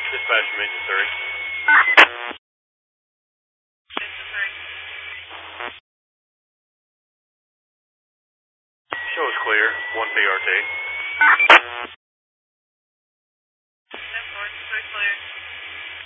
Dispatch Major 3. Show is clear. 1 PRT.